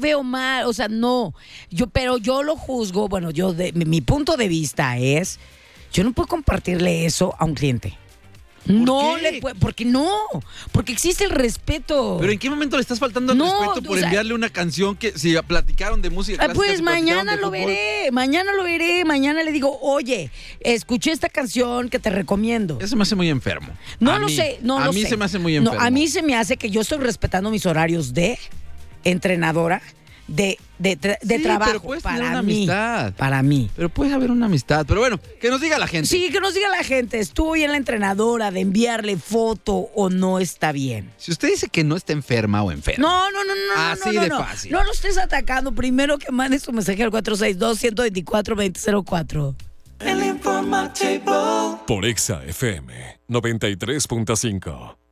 veo mal, o sea, no. Pero yo lo juzgo, bueno, mi punto de vista es, yo no puedo compartirle eso a un cliente. No qué? le puede, porque existe el respeto. ¿Pero en qué momento le estás faltando al respeto por enviarle una canción que si platicaron de música clásica? Pues si mañana platicaron de lo fútbol? veré, mañana le digo, oye, escuché esta canción que te recomiendo. Eso me hace muy enfermo. No lo sé. A mí se me hace muy enfermo. No, a mí se me hace que yo estoy respetando mis horarios de entrenadora, de trabajo. Pero puedes tener para una mí. amistad. Para mí. Pero puede haber una amistad. Pero bueno, que nos diga la gente. Sí, que nos diga la gente, ¿estuvo bien la entrenadora de enviarle foto o no está bien? Si usted dice que no está enferma o enfermo. No. Así de fácil. No lo estés atacando. Primero que mande su mensaje al 462-124-2004. El Informativo. Por Exa FM 93.5.